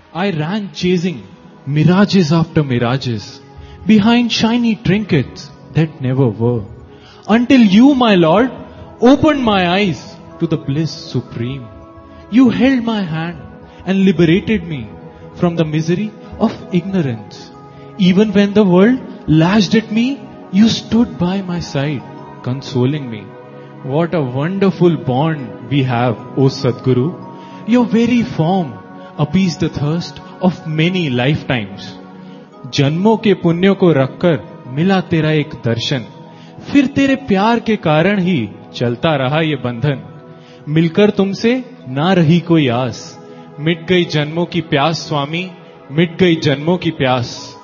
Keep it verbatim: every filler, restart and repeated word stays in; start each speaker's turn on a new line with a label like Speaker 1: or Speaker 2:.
Speaker 1: I ran chasing mirages after mirages, behind shiny trinkets that never were, until you, my Lord, opened my eyes to the bliss supreme. You held my hand and liberated me from the misery of ignorance. Even when the world lashed at me, you stood by my side, consoling me. What a wonderful bond we have, O Sadguru. Your very form appeased the thirst of many lifetimes. जन्मों के पुण्यों को रखकर मिला तेरा एक दर्शन, फिर तेरे प्यार के कारण ही चलता रहा ये बंधन. मिलकर तुमसे ना रही कोई आस, मिट गई जन्मों की प्यास स्वामी, मिट गई जन्मों की प्यास.